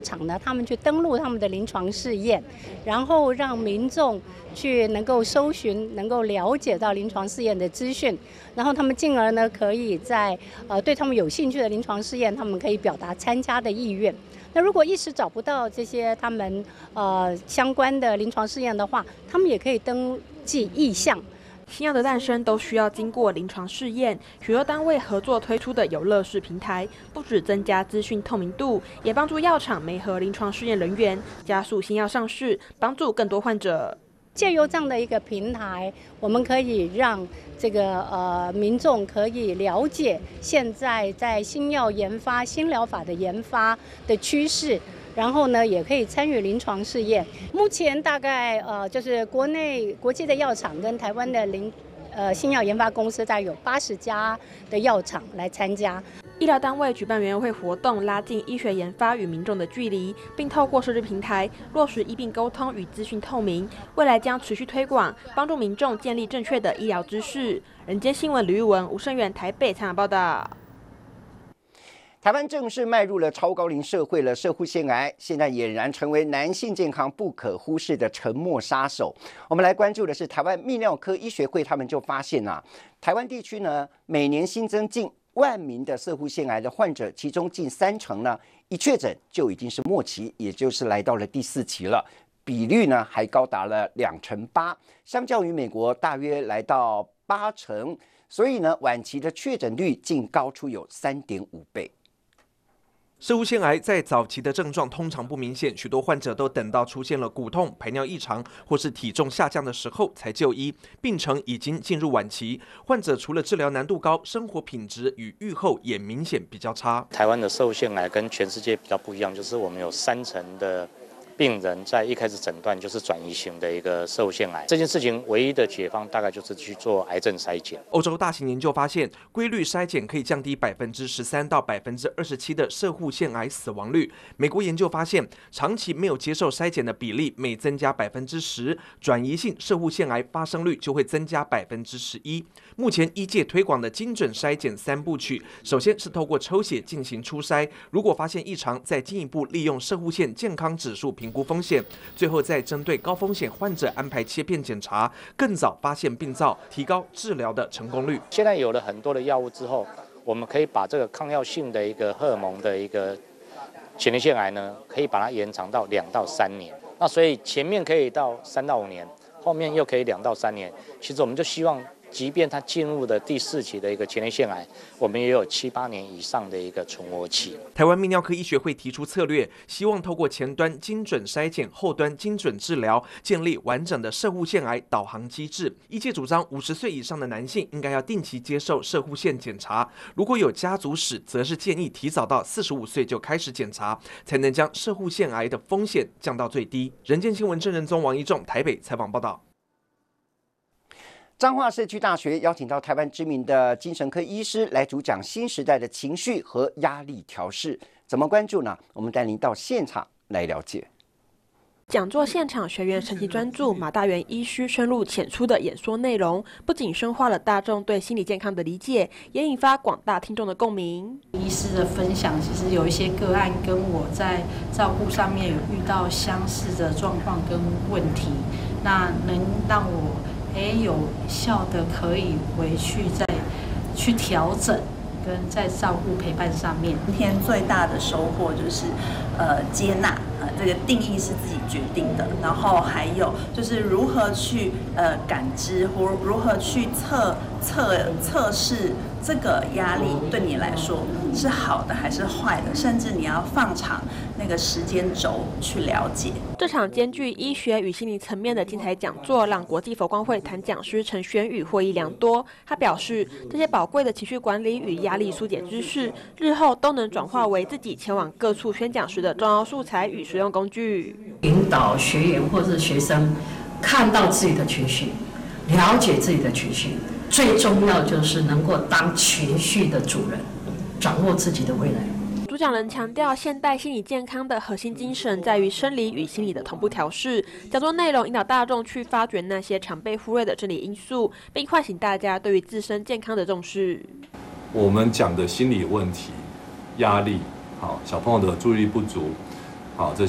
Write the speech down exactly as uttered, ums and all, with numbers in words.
厂呢，他们去登录他们的临床试验，然后让民众去能够搜寻、能够了解到临床试验的资讯，然后他们进而呢，可以在呃对他们有兴趣的临床试验，他们可以表达参加的意愿。那如果一时找不到这些他们呃相关的临床试验的话，他们也可以登记意向。 新药的诞生都需要经过临床试验，许多单位合作推出的有乐视平台，不只增加资讯透明度，也帮助药厂媒合临床试验人员，加速新药上市，帮助更多患者。 借由这样的一个平台，我们可以让这个呃民众可以了解现在在新药研发、新疗法的研发的趋势。然后呢，也可以参与临床试验。目前大概呃，就是国内国际的药厂跟台湾的临呃新药研发公司，大概有八十家的药厂来参加。 医疗单位举办园游会活动，拉近医学研发与民众的距离，并透过设置平台落实医病沟通与资讯透明。未来将持续推广，帮助民众建立正确的医疗知识。人间新闻吕玉文、吴胜远台北采访报道。 台湾正式迈入了超高龄社会了，摄护腺癌现在俨然成为男性健康不可忽视的沉默杀手。我们来关注的是台湾泌尿科医学会，他们就发现啊，台湾地区呢每年新增近万名的摄护腺癌的患者，其中近三成呢一确诊就已经是末期，也就是来到了第四期了，比率呢还高达了两成八，相较于美国大约来到八成，所以呢晚期的确诊率竟高出有三点五倍。 摄护腺癌在早期的症状通常不明显，许多患者都等到出现了骨痛、排尿异常或是体重下降的时候才就医，病程已经进入晚期。患者除了治疗难度高，生活品质与预后也明显比较差。 台湾的摄护腺癌跟全世界比较不一样，就是我们有三成的病人在一开始诊断就是转移型的一个摄护腺癌，这件事情唯一的解方大概就是去做癌症筛检。 欧洲大型研究发现，规律筛检可以降低百分之十三到百分之二十七的摄护腺癌死亡率。美国研究发现，长期没有接受筛检的比例每增加百分之十，转移性摄护腺癌发生率就会增加百分之十一。目前医界推广的精准筛检三部曲，首先是透过抽血进行初筛，如果发现异常，再进一步利用摄护腺健康指数评估风险，最后再针对高风险患者安排切片检查，更早发现病灶，提高治疗的成功率。 现在有了很多的药物之后，我们可以把这个抗药性的一个荷尔蒙的一个前列腺癌呢，可以把它延长到两到三年。那所以前面可以到三到五年，后面又可以两到三年。其实我们就希望，即便它进入的第四期的一个前列腺癌，我们也有七八年以上的一个存活期。 台湾泌尿科医学会提出策略，希望透过前端精准筛检，后端精准治疗，建立完整的摄护腺癌导航机制。医界主张五十岁以上的男性应该要定期接受摄护腺检查，如果有家族史，则是建议提早到四十五岁就开始检查，才能将摄护腺癌的风险降到最低。人间新闻郑仁宗、王一仲台北采访报道。 彰化社区大学邀请到台湾知名的精神科医师来主讲新时代的情绪和压力调试，怎么关注呢？我们带您到现场来了解。 讲座现场，学员神情专注，马大元医师深入浅出的演说内容，不仅深化了大众对心理健康的理解，也引发广大听众的共鸣。 医师的分享，其实有一些个案跟我在照顾上面有遇到相似的状况跟问题，那能让我诶有效的可以回去再去调整。跟在照顾陪伴上面， 今天最大的收获就是，呃，接纳，呃，这个定义是自己决定的，然后还有就是如何去呃感知或如何去测测测试这个压力对你来说是好的还是坏的，甚至你要放长那个时间轴去了解。 这场兼具医学与心理层面的精彩讲座，让国际佛光会谈讲师陈轩宇获益良多。他表示，这些宝贵的情绪管理与压力疏解知识，日后都能转化为自己前往各处宣讲时的重要素材与实用工具， 引导学员或是学生看到自己的情绪，了解自己的情绪，最重要就是能够当情绪的主人，掌握自己的未来。 主讲人强调，现代心理健康的核心精神在于生理与心理的同步调试。讲座内容引导大众去发掘那些常被忽略的生理因素，并唤醒大家对于自身健康的重视。 我们讲的心理问题、压力，好，小朋友的注意力不足， 好，这